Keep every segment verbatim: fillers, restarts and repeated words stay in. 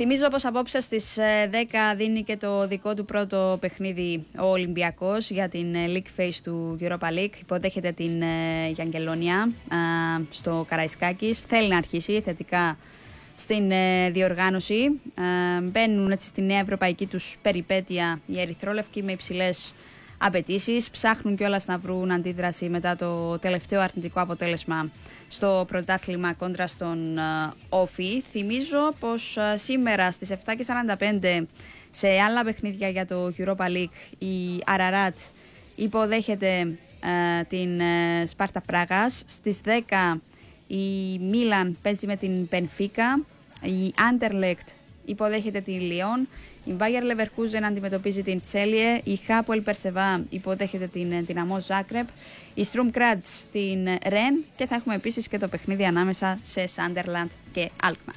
Θυμίζω πως απόψε στις δέκα δίνει και το δικό του πρώτο παιχνίδι ο Ολυμπιακός για την League Phase του Europa League. Υποδέχεται την Γιαγγελόνια στο Καραϊσκάκης. Θέλει να αρχίσει θετικά στην διοργάνωση. Μπαίνουν έτσι στη νέα ευρωπαϊκή τους περιπέτεια οι ερυθρόλευκοι με υψηλές απαιτήσεις. Ψάχνουν κιόλας να βρουν αντίδραση μετά το τελευταίο αρνητικό αποτέλεσμα στο πρωτάθλημα κόντρα στον Όφη. Θυμίζω πως σήμερα στις επτά και σαράντα πέντε σε άλλα παιχνίδια για το Europa League η Ararat υποδέχεται ε, την ε, Σπάρτα Πράγας. Στις δέκα η Μίλαν παίζει με την Πενφίκα, η Άντερλεκτ υποδέχεται την Λιόν, η Bayer Leverkusen αντιμετωπίζει την Τσέλιε, η Hapoel Περσεβά υποδέχεται την Δυναμό Ζάκρεπ, η Στρουμ Κράτς την Ρεν και θα έχουμε επίσης και το παιχνίδι ανάμεσα σε Σάντερλαντ και Αλκμαρ.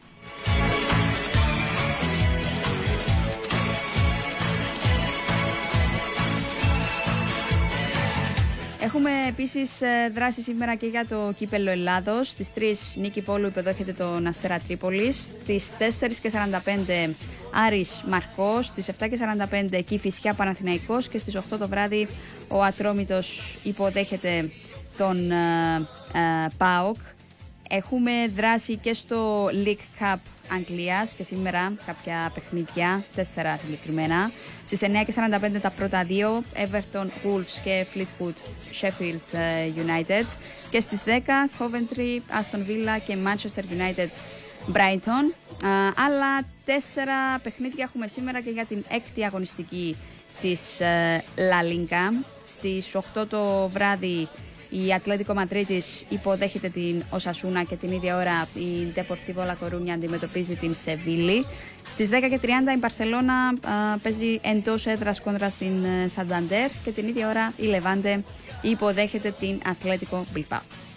Έχουμε επίσης δράση σήμερα και για το Κύπελλο Ελλάδος. Στις τρεις Νίκη Πόλου υποδέχεται τον Αστέρα Τρίπολης. Στις τέσσερα και σαράντα πέντε Άρης Μαρκός. Στις επτά και σαράντα πέντε Κηφισιά Παναθηναϊκός. Και στις οκτώ το βράδυ ο Ατρόμητος υποδέχεται τον ε, ε, ΠΑΟΚ. Έχουμε δράση και στο League Cup Αγγλίας και σήμερα κάποια παιχνίδια, τέσσερα συγκεκριμένα. Στις εννιά και σαράντα πέντε τα πρώτα δύο, Everton Wolves και Fleetwood Sheffield United. Και στις δέκα, Coventry, Aston Villa και Manchester United Brighton. Άλλα τέσσερα παιχνίδια έχουμε σήμερα και για την έκτη αγωνιστική της La Liga. Στις οκτώ το βράδυ η Ατλέτικο Μαδρίτης υποδέχεται την Οσασούνα και την ίδια ώρα η Deportivo La Coruña αντιμετωπίζει την Σεβίλη. Στις δέκα και τριάντα η Μπαρσελόνα παίζει εντός έδρας κόντρα στην Σανταντέρ και την ίδια ώρα η Λεβάντε υποδέχεται την Ατλέτικο Μπιλμπάο.